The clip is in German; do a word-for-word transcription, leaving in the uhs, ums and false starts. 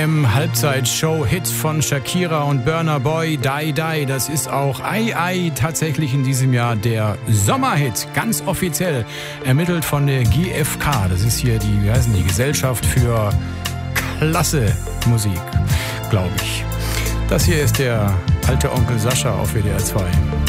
M Halbzeitshow-Hit von Shakira und Burna Boy, Die Die. Das ist auch Ei Ei tatsächlich in diesem Jahr der Sommerhit, ganz offiziell ermittelt von der G F K. Das ist hier die, wie heißen die, Gesellschaft für klasse Musik, glaube ich. Das hier ist der alte Onkel Sascha auf W D R zwei.